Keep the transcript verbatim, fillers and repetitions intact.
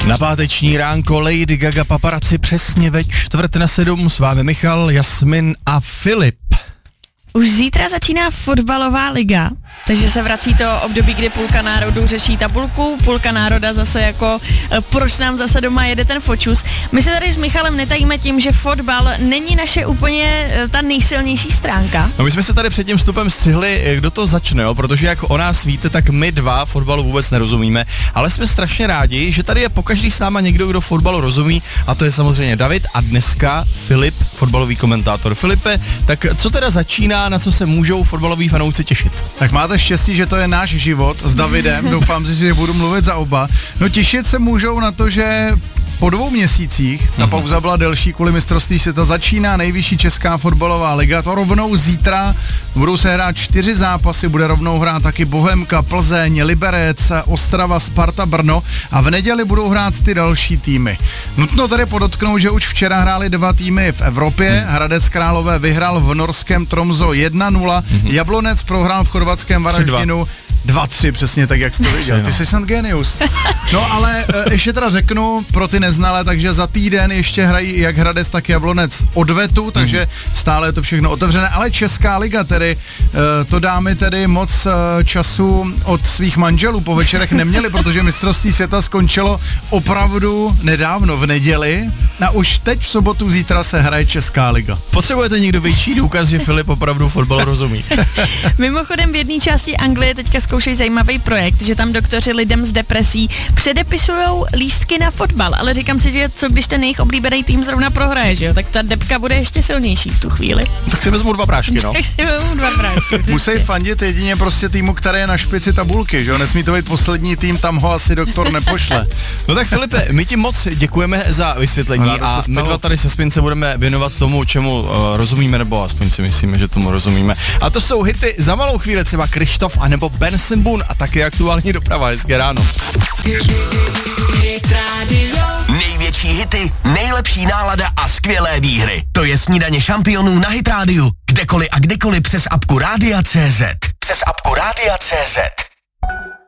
Na páteční ránko Lady Gaga Paparazzi přesně ve čtvrt na sedm. S vámi Michal, Jasmin a Filip. Už zítra začíná fotbalová liga, takže se vrací to období, kdy půlka národů řeší tabulku, půlka národa zase jako proč nám zase doma jede ten fočus. My se tady s Michalem netajíme tím, že fotbal není naše úplně ta nejsilnější stránka. No my jsme se tady před tím vstupem střihli, kdo to začne, jo? Protože jak o nás víte, tak my dva fotbalu vůbec nerozumíme, ale jsme strašně rádi, že tady je pokaždý s náma někdo, kdo fotbalu rozumí, a to je samozřejmě David a dneska Filip, fotbalový komentátor. Filipe, tak co teda začíná, na co se můžou fotbaloví fanoušci těšit? Tak máte štěstí, že to je náš život s Davidem, doufám si, že budu mluvit za oba. No těšit se můžou na to, že po dvou měsících, ta pauza byla delší kvůli mistrovství světa, začíná nejvyšší česká fotbalová liga, to rovnou zítra, budou se hrát čtyři zápasy, bude rovnou hrát taky Bohemka, Plzeň, Liberec, Ostrava, Sparta, Brno a v neděli budou hrát ty další týmy. Nutno tedy podotknout, že už včera hráli dva týmy v Evropě, Hradec Králové vyhrál v norském Tromso jedna nula, Jablonec prohrál v chorvatském Varaždinu dva tři, přesně tak, jak jsi to viděl. Ty jsi snad genius. No ale e, ještě teda řeknu pro ty neznalé, takže za týden ještě hrají jak Hradec, tak Jablonec odvetu, takže stále je to všechno otevřené, ale Česká liga tedy, e, to dámy tedy moc e, času od svých manželů po večerech neměli, protože mistrovství světa skončilo opravdu nedávno v neděli a už teď v sobotu zítra se hraje Česká liga. Potřebujete někdo větší důkaz, že Filip opravdu fotbal rozumí? Mimochodem v jedné části Anglie teďka zkoušejí zajímavý projekt, že tam doktoři lidem s depresí předepisujou lístky na fotbal, ale říkám si, že co když ten jejich oblíbený tým zrovna prohraje, že jo, tak ta depka bude ještě silnější v tu chvíli. Tak si vezmu dva prášky, no. Tak si vezmu dva prášky. Musí fandit jedině prostě týmu, který je na špici tabulky, že jo, nesmí to být poslední tým, tam ho asi doktor nepošle. No tak Filipe, my ti moc děkujeme za vysvětlení a my dva tady se Spince budeme věnovat tomu, čemu uh, rozumíme, nebo aspoň si myslíme, že tomu rozumíme. A to jsou hity za malou chvíli, třeba Krištof a nebo Benson Boone a taky aktuální doprava. Hezké ráno. Největší hity, nejlepší nálada a skvělé výhry. To je Snídaně šampionů na Hit rádiu. Kdekoliv a kdykoliv přes apku Rádia tečka cé zet. Přes apku Rádia tečka cé zet.